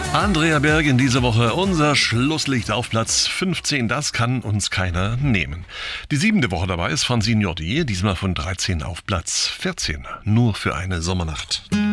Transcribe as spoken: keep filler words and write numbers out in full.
Andrea Berg in dieser Woche, unser Schlusslicht auf Platz fünfzehn, das kann uns keiner nehmen. Die siebente Woche dabei ist Francine Jordi, diesmal von dreizehn auf Platz vierzehn, nur für eine Sommernacht.